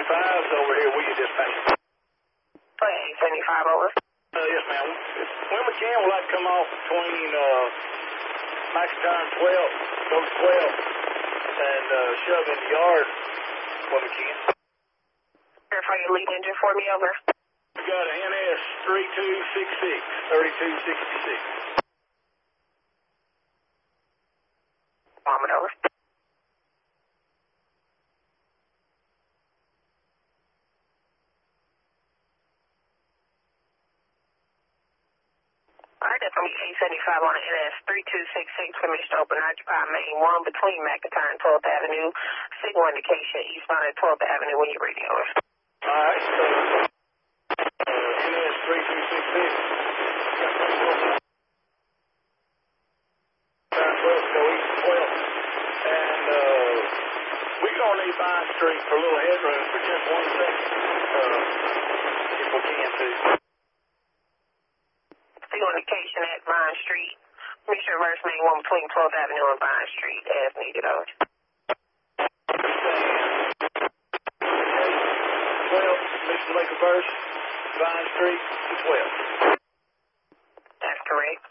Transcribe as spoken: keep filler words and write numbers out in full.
seventy-five's over here. Will you dispatch? eight seventy-five over. Uh, yes, ma'am. When we can, we'll have to come off between uh, McIntyre twelve, go to twelve, and uh, shove in the yard when we can. Verify your lead engine for me, over. We got an N S three two six six, thirty-two sixty-six. Vomit over. Alright, that's going to be eight seventy-five on the N S three two six six, permission to open occupy main one between McIntyre and twelfth Avenue. Signal indication eastbound at twelfth Avenue when you're ready, over. Alright, so uh, N S three two six six. twelve, go east twelve. And uh, we're going to need Vine Street for a little headroom for just one second, uh, if we can, too. Signal indication at Vine Street. Make sure reverse main one between twelfth Avenue and Vine Street as needed, over. twelve, Mission Lake Reverse, Vine Street to twelve. That's correct.